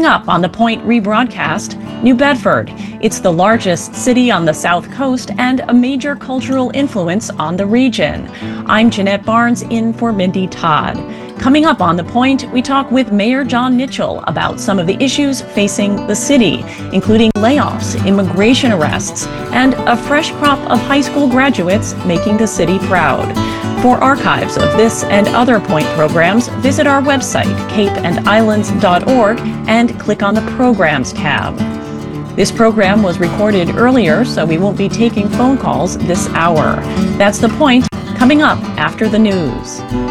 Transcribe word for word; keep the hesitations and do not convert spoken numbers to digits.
Coming up on the Point rebroadcast, New Bedford. It's the largest city on the South Coast and a major cultural influence on the region. I'm Jeanette Barnes in for Mindy Todd. Coming up on The Point, we talk with Mayor John Mitchell about some of the issues facing the city, including layoffs, immigration arrests, and a fresh crop of high school graduates making the city proud. For archives of this and other Point programs, visit our website, cape and islands dot org, and click on the Programs tab. This program was recorded earlier, so we won't be taking phone calls this hour. That's The Point, coming up after the news.